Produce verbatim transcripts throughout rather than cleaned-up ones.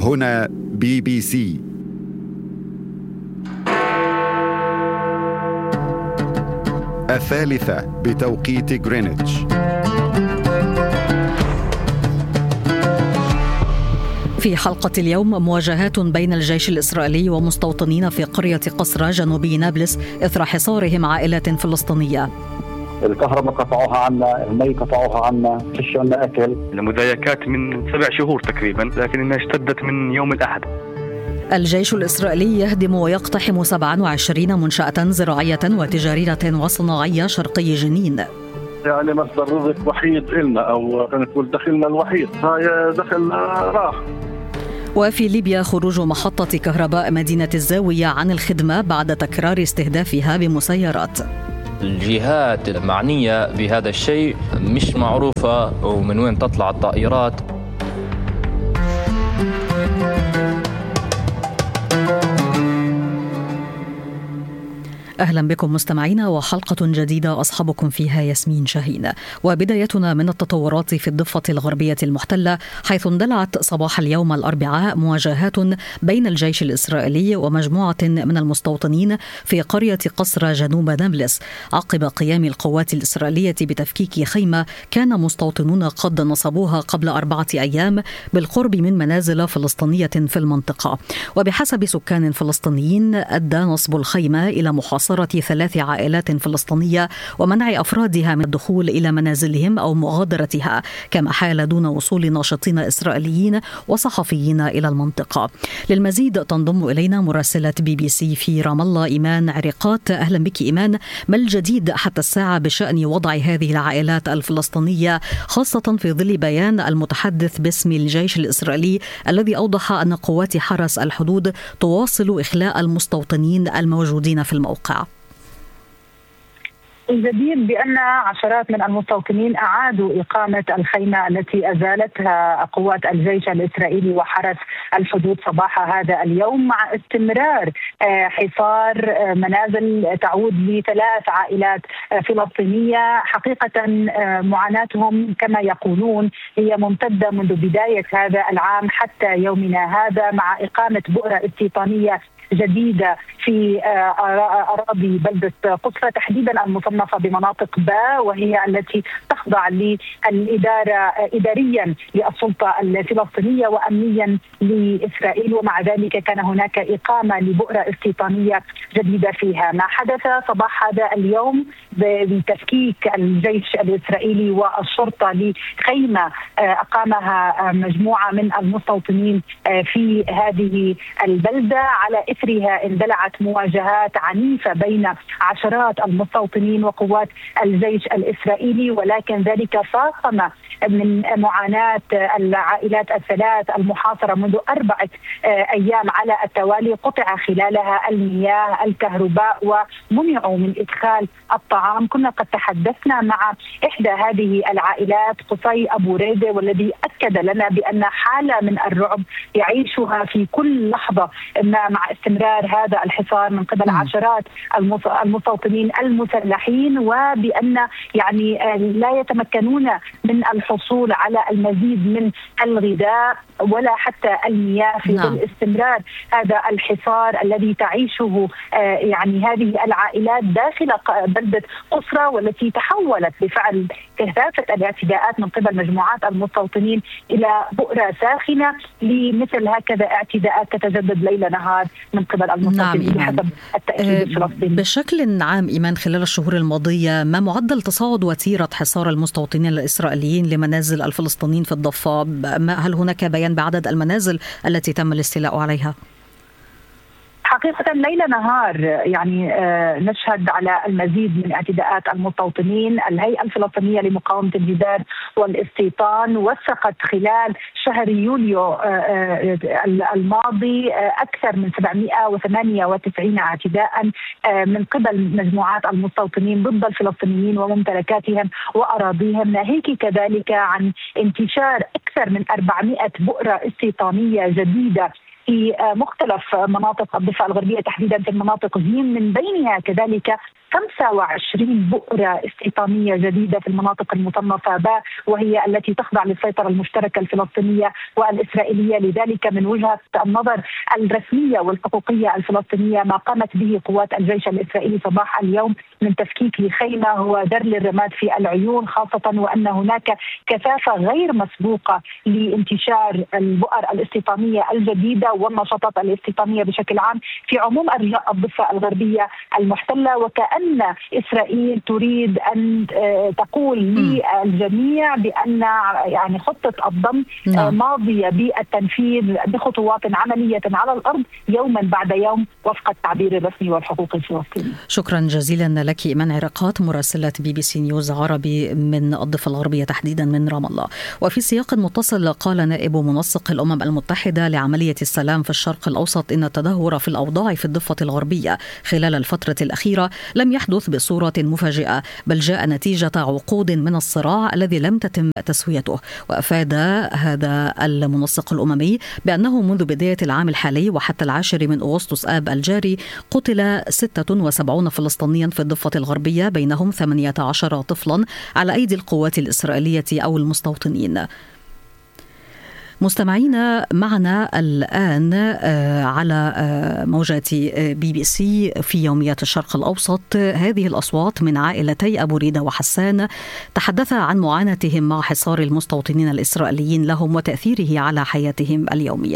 هنا بي بي سي. الثالثة بتوقيت غرينتش. في حلقة اليوم مواجهات بين الجيش الإسرائيلي ومستوطنين في قرية قصرى جنوبي نابلس إثر حصارهم عائلات فلسطينية. الكهرباء قطعوها عنا، المي قطعوها عنا، فيش عنا أكل. المضايقات من سبع شهور تقريبا، لكن إنها اشتدت من يوم الأحد. الجيش الإسرائيلي يهدم ويقتحم سبعة وعشرين منشأة زراعية وتجارية وصناعية شرقي جنين. يعني مصدر رزق وحيد إلنا، أو نقول دخلنا الوحيد، هاي دخل راح. وفي ليبيا خروج محطة كهرباء مدينة الزاوية عن الخدمة بعد تكرار استهدافها بمسيرات. الجهات المعنية بهذا الشيء مش معروفة ومن وين تطلع الطائرات. أهلا بكم مستمعينا وحلقة جديدة أصحابكم فيها ياسمين شاهين. وبدايتنا من التطورات في الضفة الغربية المحتلة، حيث اندلعت صباح اليوم الأربعاء مواجهات بين الجيش الإسرائيلي ومجموعة من المستوطنين في قرية قصرى جنوب نابلس، عقب قيام القوات الإسرائيلية بتفكيك خيمة كان مستوطنون قد نصبوها قبل أربعة أيام بالقرب من منازل فلسطينية في المنطقة. وبحسب سكان فلسطينيين أدى نصب الخيمة إلى محاصرة ثلاث عائلات فلسطينية ومنع أفرادها من الدخول إلى منازلهم أو مغادرتها، كما حال دون وصول ناشطين إسرائيليين وصحفيين إلى المنطقة. للمزيد تنضم إلينا مراسلة بي بي سي في رام الله إيمان عريقات. أهلا بك إيمان، ما الجديد حتى الساعة بشأن وضع هذه العائلات الفلسطينية، خاصة في ظل بيان المتحدث باسم الجيش الإسرائيلي الذي أوضح أن قوات حرس الحدود تواصل إخلاء المستوطنين الموجودين في الموقع؟ الجديد بأن عشرات من المستوطنين أعادوا إقامة الخيمة التي أزالتها قوات الجيش الإسرائيلي وحرس الحدود صباح هذا اليوم، مع استمرار حصار منازل تعود لثلاث عائلات فلسطينية. حقيقة معاناتهم كما يقولون هي ممتدة منذ بداية هذا العام حتى يومنا هذا، مع إقامة بؤرة استيطانية جديدة في أراضي بلدة قصرى، تحديدا المصنفة بمناطق با، وهي التي تخضع للإدارة إداريا للسلطة الفلسطينية وأمنيا لإسرائيل. ومع ذلك كان هناك إقامة لبؤرة استيطانية جديدة فيها. ما حدث صباح هذا اليوم بتفكيك الجيش الإسرائيلي والشرطة لخيمة أقامها مجموعة من المستوطنين في هذه البلدة، على إثرها اندلعت مواجهات عنيفة بين عشرات المستوطنين وقوات الجيش الإسرائيلي، ولكن ذلك فاقم من معاناة العائلات الثلاث المحاصرة منذ أربعة أيام على التوالي. قطع خلالها المياه، الكهرباء، ومنعوا من إدخال الطعام. كنا قد تحدثنا مع إحدى هذه العائلات قصي أبو ريدة، والذي أكد لنا بأن حالة من الرعب يعيشها في كل لحظة مع استمرار هذا الحصار من قبل عشرات المستوطنين المسلحين، وبأن يعني لا يتمكنون من الحصول على المزيد من الغذاء ولا حتى المياه في ظل استمرار هذا الحصار الذي تعيشه يعني هذه العائلات داخل بلدة قصرى، والتي تحولت بفعل كثافة الاعتداءات من قبل مجموعات المستوطنين إلى بؤرة ساخنة لمثل هكذا اعتداءات تتجدد ليل نهار من قبل المستوطنين. نعم بحسب التأكيد الفلسطيني. بشكل عام إيمان، خلال الشهور الماضية ما معدل تصاعد وتيرة حصار المستوطنين الإسرائيليين لمنازل الفلسطينيين في الضفة؟ هل هناك بيان بعدد المنازل التي تم الاستيلاء عليها؟ حقيقة ليل نهار يعني آه نشهد على المزيد من اعتداءات المستوطنين. الهيئة الفلسطينية لمقاومة الجدار والاستيطان وثقت خلال شهر يوليو آه آه الماضي آه أكثر من سبعمائة وثمانية وتسعين اعتداء آه من قبل مجموعات المستوطنين ضد الفلسطينيين وممتلكاتهم وأراضيهم، ناهيك كذلك عن انتشار أكثر من أربعمائة بؤرة استيطانية جديدة في مختلف مناطق الضفة الغربية تحديدا في المناطق زين، من بينها كذلك خمسة وعشرين بؤرة استيطانية جديدة في المناطق المصنفة ب، وهي التي تخضع للسيطرة المشتركة الفلسطينية والإسرائيلية. لذلك من وجهة النظر الرسمية والحقوقية الفلسطينية ما قامت به قوات الجيش الإسرائيلي صباح اليوم من تفكيك خيمة هو درل الرماد في العيون، خاصة وأن هناك كثافة غير مسبوقة لانتشار البؤر الاستيطانية الجديدة والنشاطات الاستيطانية بشكل عام في عموم أرجاء الضفة الغربية المحتلة، وكأن أن إسرائيل تريد أن تقول للجميع بأن يعني خطة الضم نعم. ماضية بالتنفيذ بخطوات عملية على الأرض يوما بعد يوم وفق التعبير الرسمي والحقوق الفلسطيني. شكرا جزيلا لك إيمان عرقات مراسلة بي بي سي نيوز عربي من الضفة الغربية تحديدا من رام الله. وفي سياق متصل قال نائب منسق الأمم المتحدة لعملية السلام في الشرق الأوسط إن التدهور في الأوضاع في الضفة الغربية خلال الفترة الأخيرة لم يحدث بصورة مفاجئة، بل جاء نتيجة عقود من الصراع الذي لم تتم تسويته. وأفاد هذا المنسق الأممي بأنه منذ بداية العام الحالي وحتى العاشر من أغسطس آب الجاري قتل ستة وسبعين فلسطينيا في الضفة الغربية، بينهم ثمانية عشر طفلا على أيدي القوات الإسرائيلية أو المستوطنين. مستمعينا معنا الآن على موجات بي بي سي في يوميات الشرق الأوسط هذه الأصوات من عائلتي أبو ريدة وحسان تحدث عن معاناتهم مع حصار المستوطنين الإسرائيليين لهم وتأثيره على حياتهم اليومية.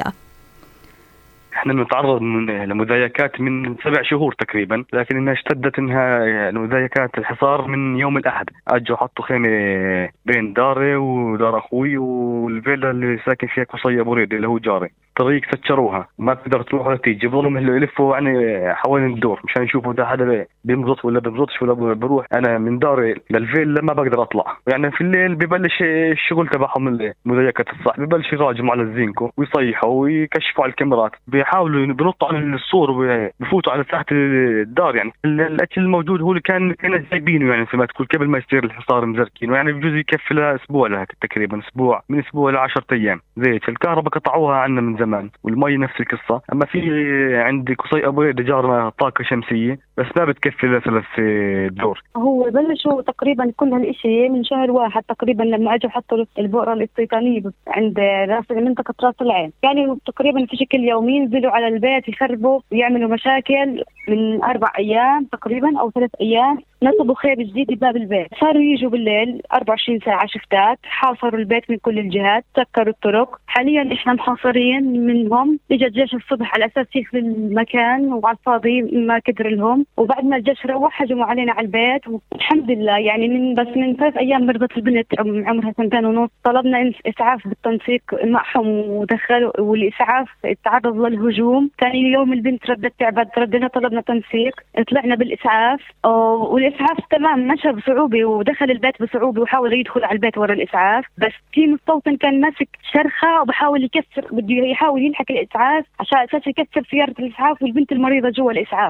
احنا نتعرض لمضايقات من سبع شهور تقريبا، لكن انها اشتدت انها مضايقات الحصار من يوم الاحد. اجوا حطوا خيمه بين داري ودار اخوي والفيلا اللي ساكن فيها قصي ابو ريدة اللي هو جاري. طريق سكروها ما تقدر تروح ولا تيجي، بظلهم يلفوا يعني حوالين الدور مشان يشوفوا ده حدا بيمضط ولا بيمضطش ولا بروح. انا من داري للفيلا ما بقدر اطلع، يعني في الليل ببلش الشغل تبعهم مضايقة الصح، ببلش يراجعوا على الزينكو ويصيحوا ويكشفوا على الكاميرات، بيحاولوا بنطوا على الصور وبفوتوا على تحت الدار. يعني الاكل الموجود هو اللي كان كان جايبينه، يعني في ما تقول قبل ما يصير الحصار مزركينه، يعني بجوز يكفي لها اسبوع لها تقريبا، اسبوع من اسبوع لعشرة ايام. زيت الكهرباء قطعوها عنا من زمان والمي نفس القصه. اما في عندي قصي ابو ريدة جارنا طاقه شمسيه بس ما بتكفي لثلاث دور. هو بلشوا تقريبا كل هالشيء من شهر واحد تقريبا لما اجوا حطوا البؤره الاستيطانيه عند راس منطقه راس العين، يعني تقريبا في شكل يومي ينزلوا على البيت يخربوا ويعملوا مشاكل. من اربع ايام تقريبا او ثلاث ايام نصبوا خيب جديد بباب البيت، صاروا يجوا بالليل أربعة وعشرين ساعة شفتات، حاصروا البيت من كل الجهات، سكروا الطرق. حاليا احنا محاصرين منهم. اجى الجيش الصبح على اساس يخفي المكان وعلى الفاضي ما كدر لهم، وبعد ما الجيش روح هجموا علينا على البيت. والحمد لله يعني من بس من ثلاث ايام مرضت البنت عمرها سنتين ونص، طلبنا اسعاف بالتنسيق معهم ودخلوا، والاسعاف تعرض للهجوم. ثاني يوم البنت ردت تعبت، ردنا طلبنا تنسيق، طلعنا بالاسعاف والإسعاف تمام مشى بصعوبة ودخل البيت بصعوبة وحاول يدخل على البيت ورا الإسعاف، بس في مستوطن كان ماسك شرخة وبحاول يكسر، بده يحاول يلحق الإسعاف عشان أساس يكسر سيارة الإسعاف والبنت المريضة جوا الإسعاف.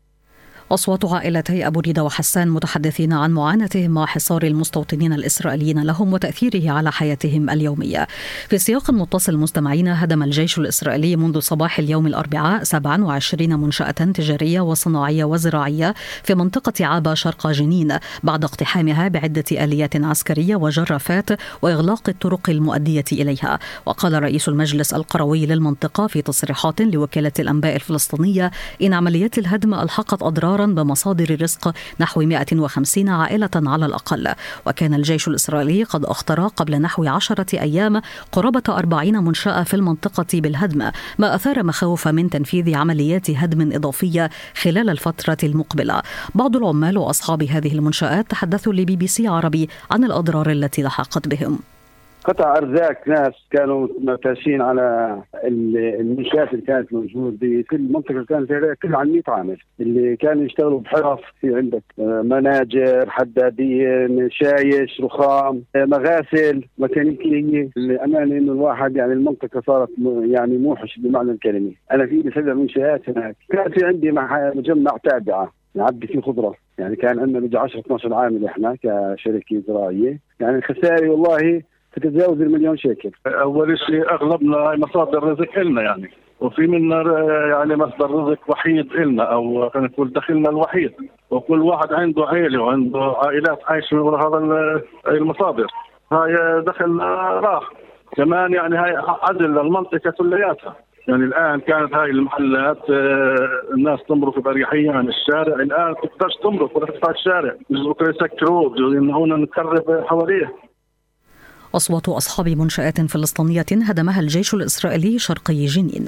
أصوات عائلتي أبو ريدة وحسان متحدثين عن معاناتهم مع حصار المستوطنين الإسرائيليين لهم وتأثيره على حياتهم اليومية. في سياق متصل مستمعين، هدم الجيش الإسرائيلي منذ صباح اليوم الأربعاء سبعة وعشرين منشأة تجارية وصناعية وزراعية في منطقة عابا شرق جنين بعد اقتحامها بعدة آليات عسكرية وجرافات وإغلاق الطرق المؤدية إليها. وقال رئيس المجلس القروي للمنطقة في تصريحات لوكالة الأنباء الفلسطينية إن عمليات الهدم ألحقت أضرار بمصادر رزق نحو مئة وخمسين عائلة على الأقل. وكان الجيش الإسرائيلي قد أخطر قبل نحو عشرة أيام قرابة أربعين منشأة في المنطقة بالهدم، ما أثار مخاوف من تنفيذ عمليات هدم إضافية خلال الفترة المقبلة. بعض العمال وأصحاب هذه المنشآت تحدثوا لبي بي سي عربي عن الأضرار التي لحقت بهم. قطع أرزاق ناس كانوا معتاشين على المنشآت اللي كانت موجودة بكل منطقة، كانت كل عن مئة عامل اللي كانوا يشتغلوا بحرف. في عندك مناجر، حدادين، شايش، رخام، مغاسل، ميكانيكية. الأمانة إنه الواحد يعني المنطقة صارت يعني موحش بمعنى الكلمة. أنا في بسبب منشآت هناك. كان في عندي مجمع تابعة نعبي فيه خضرة، يعني كان عندنا بيجي عشرة اثناشر عامل إحنا كشركة زراعية. يعني خسائر والله تتجاوز المليون شيكل. اول شيء اغلبنا هاي مصادر رزق لنا يعني، وفي منا يعني مصدر رزق وحيد لنا او خلينا نقول دخلنا الوحيد، وكل واحد عنده عائله وعنده عائلات عايشه من هذا المصادر. هاي دخل راح كمان يعني هاي عدل للمنطقه كلياتها. يعني الآن كانت هاي المحلات الناس تمرق بأريحية عن الشارع، الآن تقدرش تمرق ولا تقطع الشارع، بكره يسكروه، بجوز إنه هنا نقرب حواليه. أصوات أصحاب منشآت فلسطينية هدمها الجيش الإسرائيلي شرقي جنين.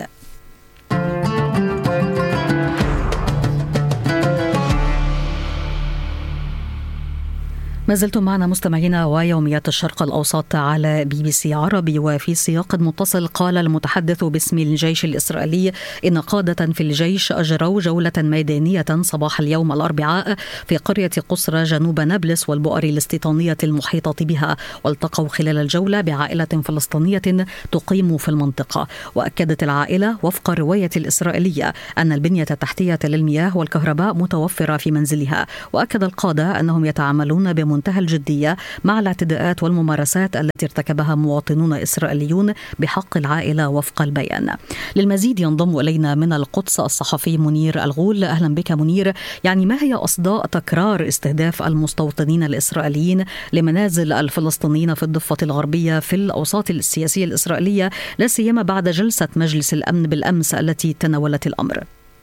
ما زلتم معنا مستمعينا ويوميات الشرق الأوسط على بي بي سي عربي. وفي سياق متصل قال المتحدث باسم الجيش الإسرائيلي إن قادة في الجيش أجروا جولة ميدانية صباح اليوم الأربعاء في قرية قصرى جنوب نابلس والبؤر الاستيطانية المحيطة بها، والتقوا خلال الجولة بعائلة فلسطينية تقيم في المنطقة. وأكدت العائلة وفق الرواية الإسرائيلية أن البنية التحتية للمياه والكهرباء متوفرة في منزلها. وأكد القادة أنهم يتعاملون بم منتهى الجدية مع الاعتداءات والممارسات التي ارتكبها مواطنون إسرائيليون بحق العائلة وفق البيان. للمزيد ينضم إلينا من القدس الصحفي منير الغول. أهلا بك منير. يعني ما هي أصداء تكرار استهداف المستوطنين الإسرائيليين لمنازل الفلسطينيين في الضفة الغربية في الأوساط السياسية الإسرائيلية، لا سيما بعد جلسة مجلس الأمن بالأمس التي تناولت الأمر؟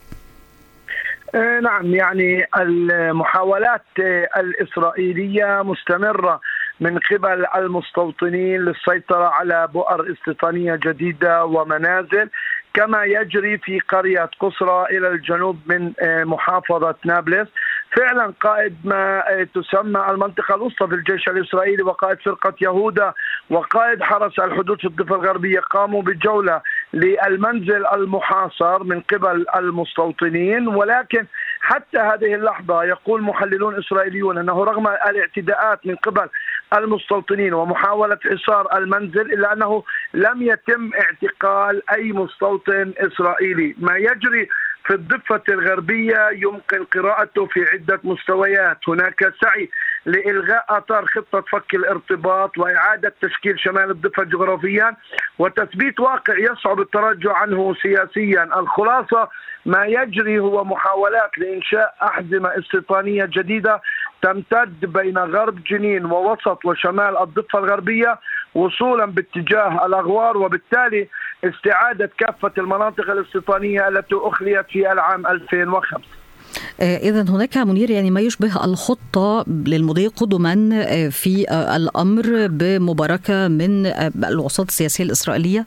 نعم، يعني المحاولات الإسرائيلية مستمرة من قبل المستوطنين للسيطرة على بؤر استيطانية جديدة ومنازل، كما يجري في قرية قصرى إلى الجنوب من محافظة نابلس. فعلا قائد ما تسمى المنطقة الوسطى في الجيش الإسرائيلي وقائد فرقة يهودا وقائد حرس الحدود في الضفة الغربية قاموا بالجولة للمنزل المحاصر من قبل المستوطنين. ولكن حتى هذه اللحظة يقول محللون إسرائيليون أنه رغم الاعتداءات من قبل المستوطنين ومحاولة حصار المنزل إلا أنه لم يتم اعتقال أي مستوطن إسرائيلي. ما يجري في الضفة الغربية يمكن قراءته في عدة مستويات. هناك سعي لإلغاء آثار خطة فك الارتباط وإعادة تشكيل شمال الضفة جغرافيا وتثبيت واقع يصعب التراجع عنه سياسيا. الخلاصة ما يجري هو محاولات لإنشاء أحزمة استيطانية جديدة تمتد بين غرب جنين ووسط وشمال الضفة الغربية وصولا باتجاه الأغوار، وبالتالي استعادة كافة المناطق الاستيطانية التي أخليت في العام ألفين وخمسة. إذن هناك منير يعني ما يشبه الخطة للمضي قدما في الأمر بمباركة من الوساطة السياسية الإسرائيلية؟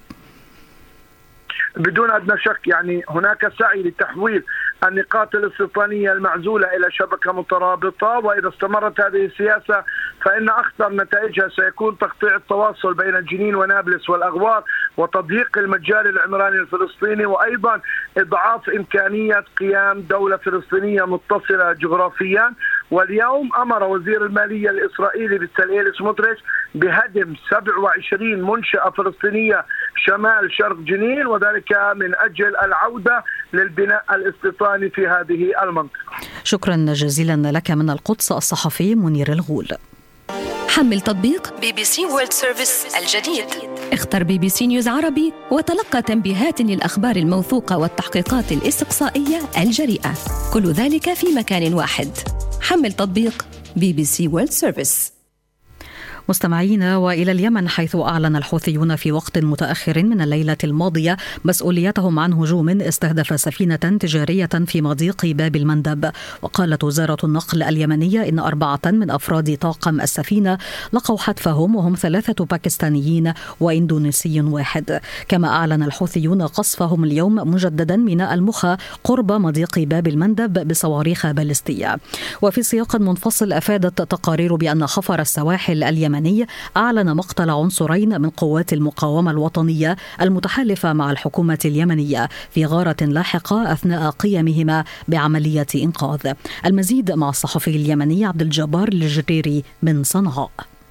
بدون أدنى شك، يعني هناك سعي لتحويل النقاط الاستيطانية المعزولة إلى شبكة مترابطة، وإذا استمرت هذه السياسة فإن أخطر نتائجها سيكون تقطيع التواصل بين جنين ونابلس والأغوار وتضييق المجال العمراني الفلسطيني، وأيضا إضعاف إمكانية قيام دولة فلسطينية متصلة جغرافيا. واليوم أمر وزير المالية الإسرائيلي بتساليل سموتريتش بهدم سبع وعشرين منشأة فلسطينية شمال شرق جنين، وذلك من أجل العودة للبناء الاستيطاني في هذه المنطقة. شكرا جزيلا لك من القدس الصحفي منير الغول. حمل تطبيق بي بي سي وورلد سيرفيس الجديد، اختر بي بي سي نيوز عربي وتلقى تنبيهات للأخبار الموثوقة والتحقيقات الاستقصائية الجريئة، كل ذلك في مكان واحد. حمل تطبيق بي بي سي وورلد سيرفيس. مستمعينا، وإلى اليمن، حيث أعلن الحوثيون في وقت متأخر من الليلة الماضية مسؤوليتهم عن هجوم استهدف سفينة تجارية في مضيق باب المندب. وقالت وزارة النقل اليمنية إن أربعة من أفراد طاقم السفينة لقوا حتفهم، وهم ثلاثة باكستانيين وإندونيسي واحد. كما أعلن الحوثيون قصفهم اليوم مجددا ميناء المخا قرب مضيق باب المندب بصواريخ باليستية. وفي سياق منفصل، أفادت تقارير بأن خفر السواحل اليمني أعلن مقتل عنصرين من قوات المقاومة الوطنية المتحالفة مع الحكومة اليمنية في غارة لاحقة أثناء قيامهما بعملية إنقاذ. المزيد مع الصحفي اليمني عبد الجبار الجريري من صنعاء.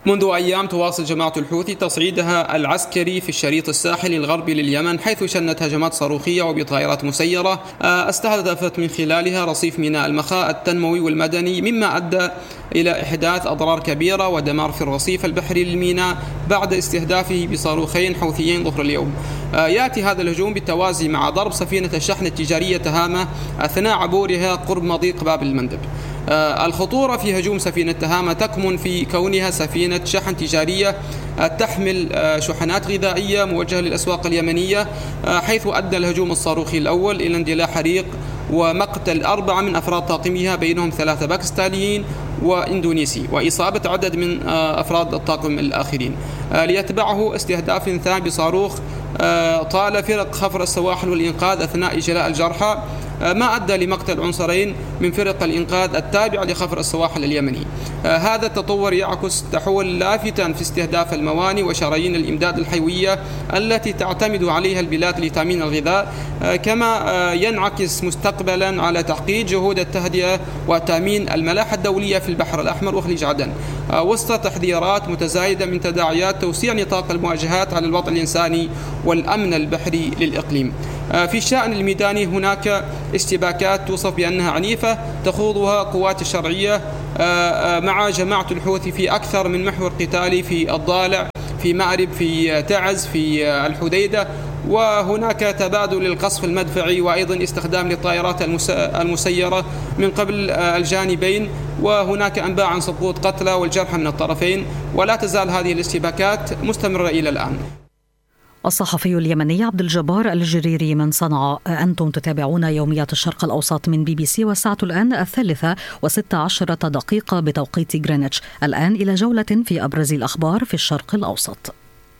منذ أيام تواصل جماعة الحوثي تصعيدها العسكري في الشريط الساحلي الغربي لليمن، حيث شنت هجمات صاروخية وبطائرات مسيرة استهدفت من خلالها رصيف ميناء المخاء التنموي والمدني، مما أدى إلى إحداث أضرار كبيرة ودمار في الرصيف البحري للميناء بعد استهدافه بصاروخين حوثيين ظهر اليوم. يأتي هذا الهجوم بالتوازي مع ضرب سفينة الشحن التجارية تهامة أثناء عبورها قرب مضيق باب المندب. الخطورة في هجوم سفينة تهامة تكمن في كونها سفينة شحن تجارية تحمل شحنات غذائية موجهة للأسواق اليمنية، حيث أدى الهجوم الصاروخي الأول إلى اندلاع حريق ومقتل أربعة من أفراد طاقمها، بينهم ثلاثة باكستانيين وإندونيسي، وإصابة عدد من أفراد الطاقم الآخرين. ليتبعه استهداف ثاني بصاروخ طال فرق خفر السواحل والإنقاذ أثناء إجلاء الجرحى، ما أدى لمقتل عنصرين من فرق الإنقاذ التابعة لخفر السواحل اليمني. هذا التطور يعكس تحول لافتا في استهداف الموانئ وشرايين الإمداد الحيوية التي تعتمد عليها البلاد لتأمين الغذاء، كما ينعكس مستقبلا على تحقيق جهود التهدئة وتأمين الملاحة الدولية في البحر الأحمر وخليج عدن، وسط تحذيرات متزايدة من تداعيات توسيع نطاق المواجهات على الوضع الإنساني والأمن البحري للإقليم. في الشأن الميداني هناك اشتباكات توصف بأنها عنيفة تخوضها قوات الشرعية مع جماعة الحوثي في أكثر من محور قتالي، في الضالع، في مأرب، في تعز، في الحديدة، وهناك تبادل للقصف المدفعي وأيضا استخدام للطائرات المسيرة من قبل الجانبين، وهناك أنباء عن سقوط قتلى والجرحى من الطرفين، ولا تزال هذه الاشتباكات مستمرة إلى الآن. الصحفي اليمني عبد الجبار الجريري من صنعاء. أنتم تتابعون يوميات الشرق الأوسط من بي بي سي، والساعة الآن الثالثة وستة عشرة دقيقة بتوقيت غرينتش. الآن إلى جولة في أبرز الأخبار في الشرق الأوسط.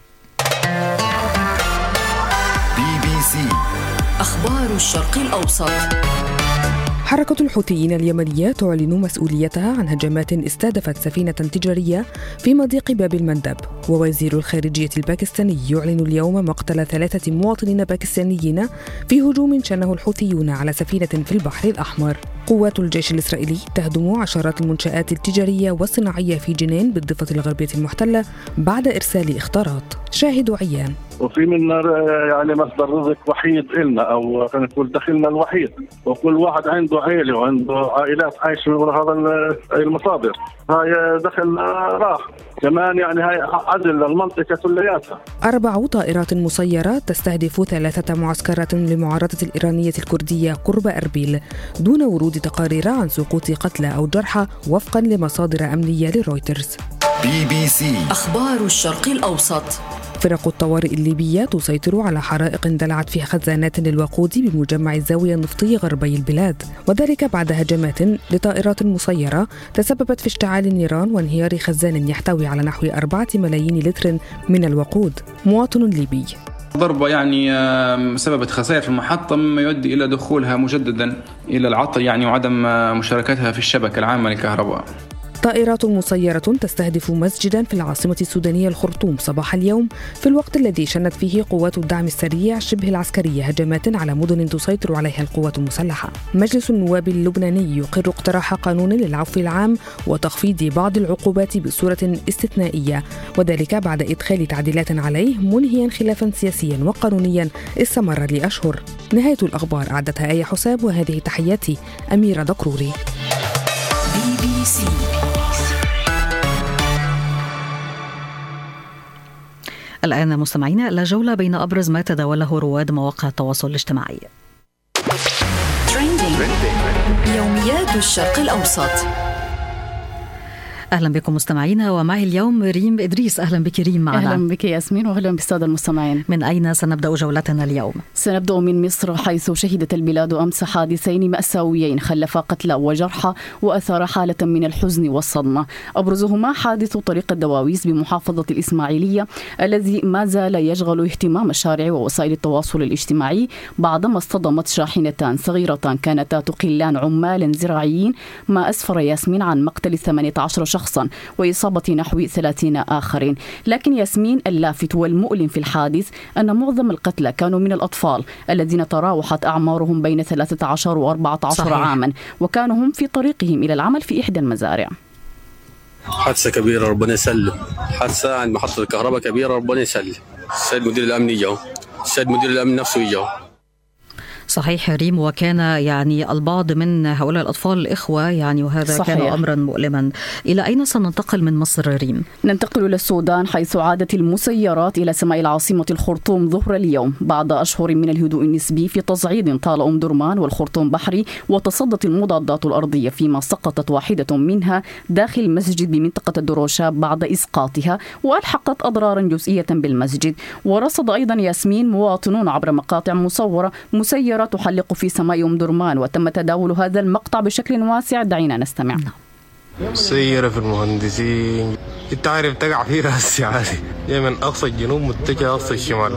بي بي سي أخبار الشرق الأوسط. حركة الحوثيين اليمنية تعلن مسؤوليتها عن هجمات استهدفت سفينة تجارية في مضيق باب المندب، ووزير الخارجية الباكستاني يعلن اليوم مقتل ثلاثة مواطنين باكستانيين في هجوم شنه الحوثيون على سفينة في البحر الأحمر. قوات الجيش الإسرائيلي تهدم عشرات المنشآت التجارية والصناعية في جنين بالضفة الغربية المحتلة بعد إرسال إخطارات. شاهد عيان. وفي منا يعني مصدر رزق وحيد إلنا، أو خلينا نقول دخلنا الوحيد، وكل واحد عنده عائلة وعنده عائلات عايشة من هذا المصادر. هاي دخل راح كمان، يعني هاي عدل للمنطقة كلياتها. أربع طائرات مسيرة تستهدف ثلاثة معسكرات للمعارضة الإيرانية الكردية قرب أربيل دون ورود تقارير عن سقوط قتلى أو جرحى وفقا لمصادر أمنية لرويترز. بي بي سي أخبار الشرق الأوسط. فرق الطوارئ الليبية تسيطر على حرائق اندلعت في خزانات للوقود بمجمع الزاوية النفطي غربي البلاد، وذلك بعد هجمات لطائرات مسيرة تسببت في اشتعال النيران وانهيار خزان يحتوي على نحو أربعة ملايين لتر من الوقود. مواطن ليبي. ضربة يعني سببت خسائر في المحطة، مما يؤدي إلى دخولها مجددا إلى العطل يعني وعدم مشاركتها في الشبكة العامة للكهرباء. طائرات مسيرة تستهدف مسجدا في العاصمة السودانية الخرطوم صباح اليوم، في الوقت الذي شنت فيه قوات الدعم السريع شبه العسكرية هجمات على مدن تسيطر عليها القوات المسلحة. مجلس النواب اللبناني يقر اقتراح قانون للعفو العام وتخفيض بعض العقوبات بصورة استثنائية، وذلك بعد إدخال تعديلات عليه منهيا خلافا سياسيا وقانونيا استمر لأشهر. نهاية الأخبار أعدتها آية حساب، وهذه تحياتي أميرة دكروري. بي بي سي. الآن مستمعينا إلى جولة بين أبرز ما تداوله رواد مواقع التواصل الاجتماعي. يوميات الشرق الأوسط. أهلا بكم مستمعينا، ومعي اليوم ريم إدريس. أهلا بك ريم معنا. أهلا بك ياسمين، وأهلا بالسادة المستمعين. من أين سنبدأ جولتنا اليوم؟ سنبدأ من مصر، حيث شهدت البلاد أمس حادثين مأساويين خلفا قتلى وجرحى وأثار حالة من الحزن والصدمة. أبرزهما حادث طريق الدواويس بمحافظة الإسماعيلية الذي ما زال يشغل اهتمام الشارع ووسائل التواصل الاجتماعي بعدما اصطدمت شاحنتان صغيرتان كانتا تقلان عمالا زراعيين، ما أسفر ياسمين عن مقتل ثمانية عشر شخصا وإصابة نحو ثلاثين آخرين. لكن ياسمين اللافت والمؤلم في الحادث أن معظم القتلى كانوا من الأطفال الذين تراوحت أعمارهم بين ثلاثة عشر وأربعة عشر عاما، وكانوا هم في طريقهم إلى العمل في إحدى المزارع. حادثة كبيرة ربنا يسلم، حادثة عند محطة الكهرباء كبيرة ربنا يسلم. السيد مدير الأمن يجوا، السيد مدير الأمن نفسه يجوا. صحيح ريم، وكان يعني البعض من هؤلاء الأطفال الإخوة يعني، وهذا صحيح. كان أمرا مؤلما. إلى أين سننتقل من مصر ريم؟ ننتقل إلى السودان، حيث عادت المسيرات إلى سماء العاصمة الخرطوم ظهر اليوم بعد أشهر من الهدوء النسبي في تصعيد طال أم درمان والخرطوم بحري، وتصدت المضادات الأرضية، فيما سقطت واحدة منها داخل مسجد بمنطقة الدروشاب بعد إسقاطها، وألحقت أضرارا جزئية بالمسجد. ورصد أيضا ياسمين مواطنون عبر مقاطع مصورة مسيرة تحلق في سماء أم درمان، وتم تداول هذا المقطع بشكل واسع. دعينا نستمع. مسيرة في المهندسين، انت عارف تقع في راسي عادي، من أقصى الجنوب متجه أقصى الشمال.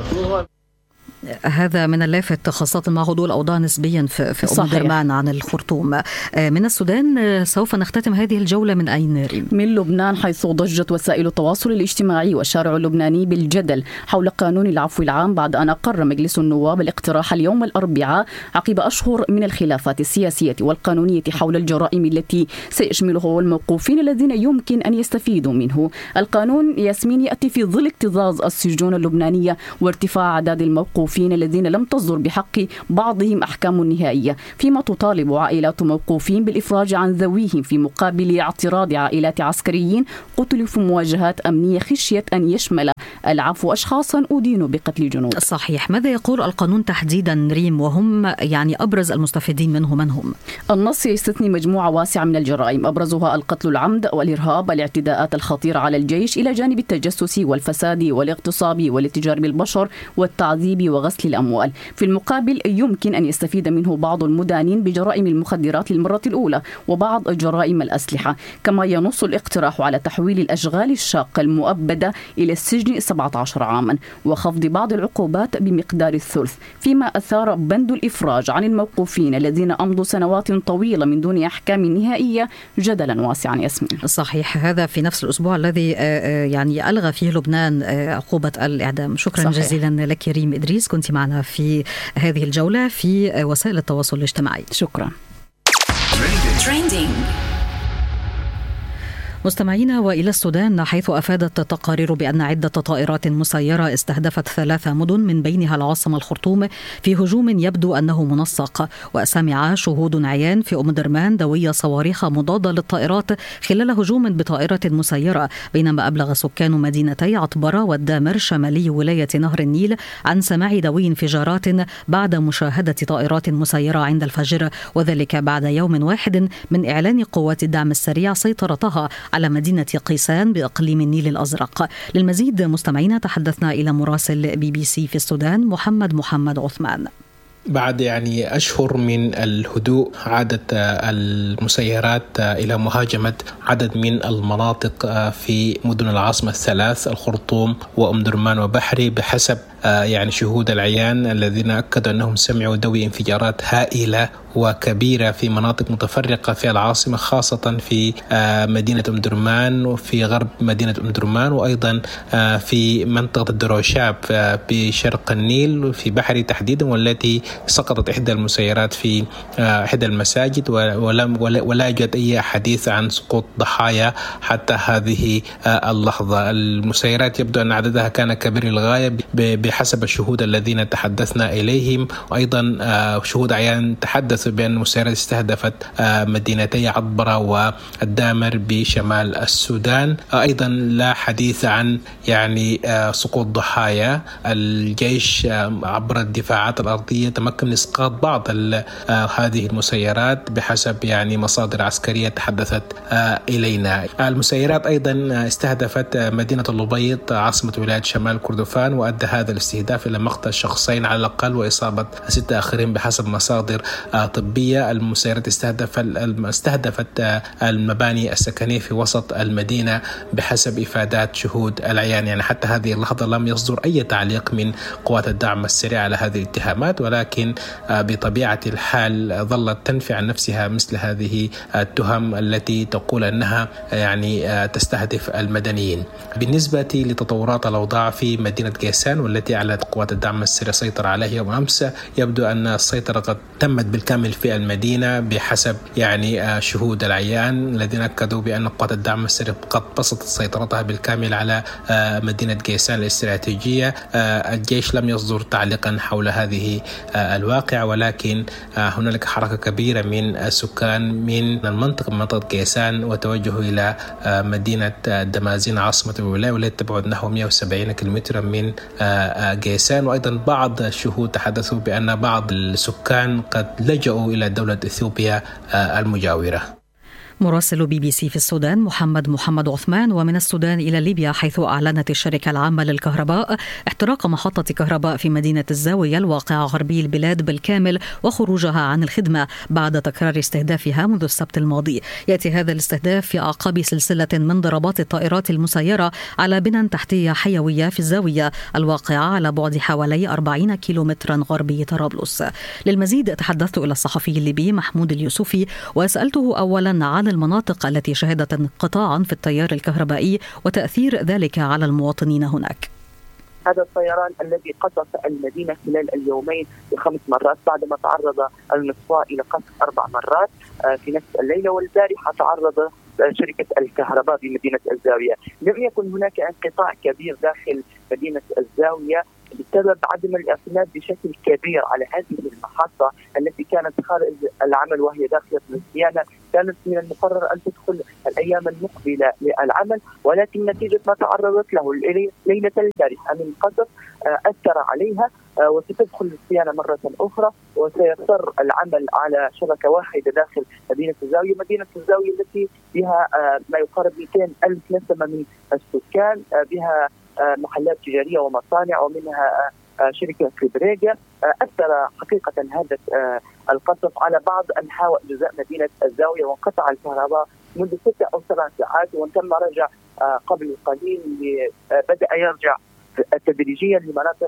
هذا من اللافت، خاصة مع هدوء الأوضاع نسبيا في, في أم درمان عن الخرطوم. من السودان سوف نختتم هذه الجولة من أين ريم؟ من لبنان، حيث ضجت وسائل التواصل الاجتماعي والشارع اللبناني بالجدل حول قانون العفو العام، بعد أن أقر مجلس النواب الاقتراح اليوم الأربعاء عقب أشهر من الخلافات السياسية والقانونية حول الجرائم التي سيشمله الموقوفين الذين يمكن أن يستفيدوا منه. القانون ياسمين يأتي في ظل اكتظاظ السجون اللبنانية وارتفاع أعداد الموقوفين الذين لم تصدر بحق بعضهم أحكام نهائية، فيما تطالب عائلات موقوفين بالإفراج عن ذويهم في مقابل اعتراض عائلات عسكريين قتلوا في مواجهات أمنية خشية أن يشمل العفو أشخاصا أدينوا بقتل جنود. صحيح. ماذا يقول القانون تحديدا ريم، وهم يعني أبرز المستفيدين منه من هم؟ النص يستثني مجموعة واسعة من الجرائم، أبرزها القتل العمد والإرهاب، الاعتداءات الخطيرة على الجيش، إلى جانب التجسس والفساد والاغتصاب والاتجار بالبشر والتعذيب وغسل الأموال. في المقابل يمكن أن يستفيد منه بعض المدانين بجرائم المخدرات للمرة الأولى وبعض جرائم الأسلحة. كما ينص الاقتراح على تحويل الأشغال الشاقة المؤبدة إلى السجن سبعة عشر عاما وخفض بعض العقوبات بمقدار الثلث، فيما أثار بند الإفراج عن الموقوفين الذين أمضوا سنوات طويلة من دون أحكام نهائية جدلا واسعا. ياسمين. صحيح. هذا في نفس الأسبوع الذي يعني ألغى فيه لبنان عقوبة الإعدام. شكرا صحيح. جزيلا لك ريم إدريس، كنت معنا في هذه الجولة في وسائل التواصل الاجتماعي. شكرا. مستمعينا، وإلى السودان، حيث أفادت تقارير بأن عدة طائرات مسيرة استهدفت ثلاث مدن من بينها العاصمة الخرطوم في هجوم يبدو أنه منسق. وسمع شهود عيان في أم درمان دوية صواريخ مضادة للطائرات خلال هجوم بطائرة مسيرة، بينما أبلغ سكان مدينتي عطبرة والدامر شمالي ولاية نهر النيل عن سماع دوي انفجارات بعد مشاهدة طائرات مسيرة عند الفجر، وذلك بعد يوم واحد من إعلان قوات الدعم السريع سيطرتها على مدينة قيسان بإقليم النيل الأزرق. للمزيد مستمعينا تحدثنا إلى مراسل بي بي سي في السودان محمد محمد عثمان. بعد يعني أشهر من الهدوء عادت المسيرات إلى مهاجمة عدد من المناطق في مدن العاصمة الثلاث الخرطوم وأم درمان وبحري، بحسب يعني شهود العيان الذين أكدوا أنهم سمعوا دوي انفجارات هائلة وكبيرة في مناطق متفرقة في العاصمة، خاصة في مدينة أم درمان وفي غرب مدينة أم درمان، وأيضا في منطقة الدروشاب بشرق النيل في بحري تحديدا، والتي سقطت إحدى المسيرات في إحدى المساجد، ولم ولا يوجد أي حديث عن سقوط ضحايا حتى هذه اللحظة. المسيرات يبدو أن عددها كان كبير للغاية بحسب الشهود الذين تحدثنا إليهم، وأيضا شهود عيان تحدثوا بأن المسيرات استهدفت مدينتي عطبرة والدامر بشمال السودان. أيضا لا حديث عن يعني سقوط ضحايا. الجيش عبر الدفاعات الأرضية تمكن من إسقاط بعض هذه المسيرات بحسب يعني مصادر عسكرية تحدثت إلينا. المسيرات أيضا استهدفت مدينة اللبيض عاصمة ولاية شمال كردفان، وأدى هذا الاستهداف إلى مقتل شخصين على الأقل وإصابة ستة آخرين بحسب مصادر طبية. المسيرات استهدف استهدفت المباني السكنية في وسط المدينة بحسب إفادات شهود العيان. يعني حتى هذه اللحظة لم يصدر أي تعليق من قوات الدعم السريع على هذه الاتهامات، ولكن بطبيعة الحال ظلت تنفي عن نفسها مثل هذه التهم التي تقول أنها يعني تستهدف المدنيين. بالنسبة لتطورات الأوضاع في مدينة قيسان والتي الذي أعلنت قوات الدعم السري السيطرة عليه يوم أمس. يبدو أن السيطرة قد تمت بالكامل في المدينة بحسب يعني شهود العيان الذين أكدوا بأن قوات الدعم السري قد بسطت سيطرتها بالكامل على مدينة غيسان الاستراتيجية. الجيش لم يصدر تعليقا حول هذه الواقعة، ولكن هنالك حركة كبيرة من السكان من المنطقة من منطقة غيسان وتوجهوا إلى مدينة دمازين عاصمة الولاية والتي تبعد نحو مئة وسبعين كيلومترا من غيسان. وأيضا بعض الشهود تحدثوا بأن بعض السكان قد لجأوا إلى دولة إثيوبيا المجاورة. مراسل بي بي سي في السودان محمد محمد عثمان. ومن السودان إلى ليبيا، حيث أعلنت الشركة العامة للكهرباء احتراق محطة كهرباء في مدينة الزاوية الواقعة غربي البلاد بالكامل وخروجها عن الخدمة بعد تكرار استهدافها منذ السبت الماضي. يأتي هذا الاستهداف في أعقاب سلسلة من ضربات الطائرات المسيرة على بنى تحتية حيوية في الزاوية الواقعة على بعد حوالي أربعين كيلومترا غربي طرابلس. للمزيد تحدثت إلى الصحفي الليبي محمود اليوسفي وسألته أولا عن المناطق التي شهدت انقطاعا في التيار الكهربائي وتأثير ذلك على المواطنين هناك. هذا الطيران الذي قصف المدينة خلال اليومين بخمس مرات بعدما تعرض المصفاة إلى قصف أربع مرات في نفس الليلة، والبارحة تعرض شركة الكهرباء في مدينة الزاوية. لم يكن هناك انقطاع كبير داخل مدينة الزاوية بسبب عدم الاعتماد بشكل كبير على هذه المحطة التي كانت خارج العمل وهي داخلة الصيانة. كانت من المقرر أن تدخل الأيام المقبلة للعمل، ولكن نتيجة ما تعرضت له ليلة البارحة من قصف أثر عليها وستدخل الصيانة مرة أخرى، وسيضطر العمل على شبكة واحدة داخل مدينة الزاوية. مدينة الزاوية التي بها ما يقارب مئتين ألف نسمة من السكان، بها محلات تجارية ومصانع ومنها شركة كبريجا. أثر حقيقة هذا القصف على بعض أنحاء وأجزاء مدينة الزاوية، وانقطع الكهرباء منذ ستة أو سبع ساعات، وتم رجع قبل قليل بدأ يرجع تدريجيا لمناطق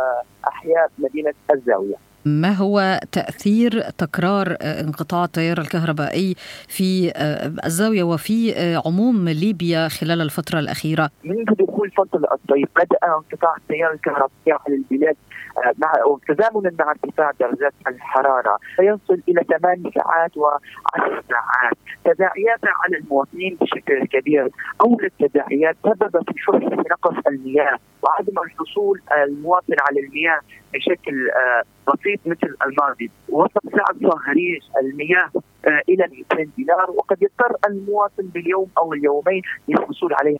وأحياء مدينة الزاوية. ما هو تأثير تكرار انقطاع التيار الكهربائي في الزاوية وفي عموم ليبيا خلال الفترة الأخيرة؟ منذ دخول فصل الصيف بدأ انقطاع التيار الكهربائي على البلاد مع تزامنا مع ارتفاع درجات الحرارة فيصل إلى ثمان ساعات وعشر ساعات. تداعياتها على المواطنين بشكل كبير. أول التداعيات سببت في شح في نقص المياه وعدم الحصول المواطن على المياه بشكل بسيط مثل الماضي. وصل سعر صهريج المياه إلى مئتين دينار، وقد يضطر المواطن باليوم أو اليومين للحصول عليها.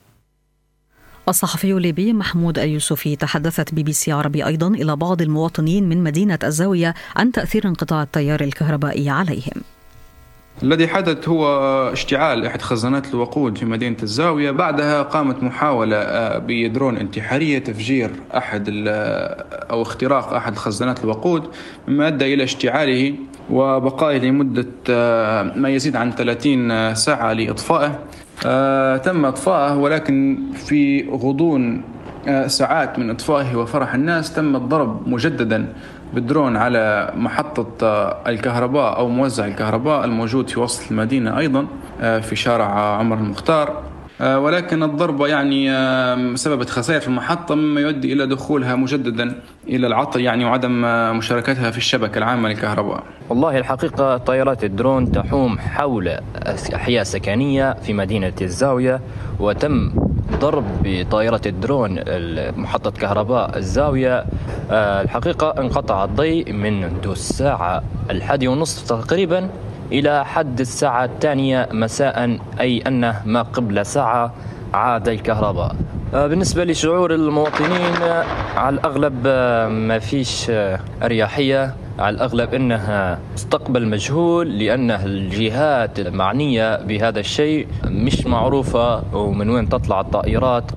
الصحفي الليبي محمود اليوسفي. تحدثت بي بي سي عربي أيضا إلى بعض المواطنين من مدينة الزاوية عن تأثير انقطاع التيار الكهربائي عليهم. الذي حدث هو اشتعال إحدى خزانات الوقود في مدينة الزاوية. بعدها قامت محاولة بدرون انتحارية تفجير أحد أو اختراق أحد خزانات الوقود، مما أدى إلى اشتعاله وبقائه لمدة ما يزيد عن ثلاثين ساعة لإطفائه. آه تم إطفائه، ولكن في غضون آه ساعات من إطفائه وفرح الناس تم الضرب مجددا بالدرون على محطة آه الكهرباء أو موزع الكهرباء الموجود في وسط المدينة أيضا آه في شارع عمر المختار. آه ولكن الضربة يعني آه سببت خسائر في المحطة، مما يؤدي إلى دخولها مجددا إلى العطل يعني وعدم آه مشاركتها في الشبكة العامة للكهرباء. والله الحقيقة طائرات الدرون تحوم حول أحياء سكنية في مدينة الزاوية، وتم ضرب بطائرة الدرون محطة كهرباء الزاوية. آه الحقيقة انقطع الضوء منذ الساعة الحادية ونصف تقريبا إلى حد الساعة الثانية مساء، أي أنه ما قبل ساعة عاد الكهرباء. بالنسبة لشعور المواطنين على الأغلب ما فيش أريحية، على الأغلب أنها مستقبل مجهول، لأن الجهات المعنية بهذا الشيء مش معروفة ومن وين تطلع الطائرات.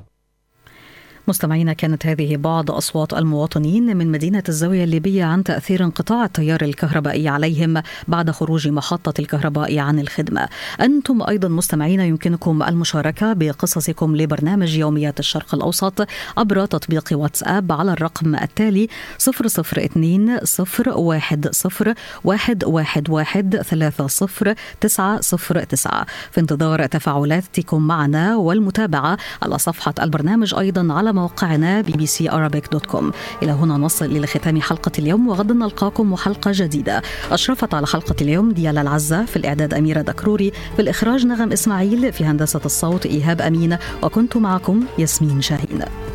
مستمعينا، كانت هذه بعض أصوات المواطنين من مدينة الزاوية الليبية عن تأثير انقطاع التيار الكهربائي عليهم بعد خروج محطة الكهرباء عن الخدمة. أنتم أيضا مستمعين يمكنكم المشاركة بقصصكم لبرنامج يوميات الشرق الأوسط عبر تطبيق واتساب على الرقم التالي صفر صفر اثنين صفر واحد صفر واحد واحد واحد ثلاثة صفر تسعة صفر تسعة. في انتظار تفاعلاتكم معنا والمتابعة على صفحة البرنامج أيضا على موقعنا بي بي سي أرابيك دوت كوم. إلى هنا نصل إلى ختام حلقة اليوم، وغدا نلقاكم وحلقة جديدة. أشرفت على حلقة اليوم ديالا العزة، في الإعداد أميرة دكروري، في الإخراج نغم إسماعيل، في هندسة الصوت إيهاب أمين، وكنت معكم ياسمين شاهين.